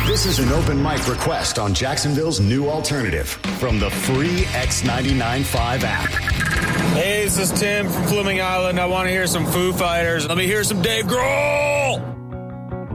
This is an open mic request on Jacksonville's new alternative from the free X99.5 app. Hey, this is Tim from Fleming Island. I want to hear some Foo Fighters. Let me hear some Dave Grohl.